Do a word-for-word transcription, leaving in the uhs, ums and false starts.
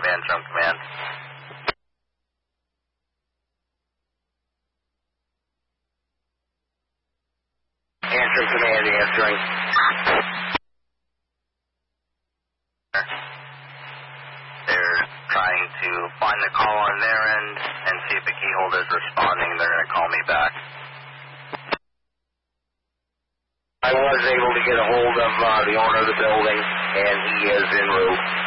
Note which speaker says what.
Speaker 1: Antrim Command. Antrim Command answering. They're trying to find the call on their end and see if the keyholder is responding. They're going to call me back. I was able to get a hold of uh, the owner of the building, and he is en route.